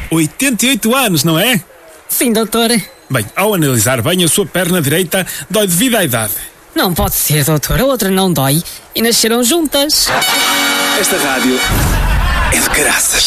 88 anos, não é? Sim, doutor. Bem, ao analisar bem, a sua perna direita dói devido à idade. Não pode ser, doutor. A outra não dói. E nasceram juntas. Esta rádio é de caraças.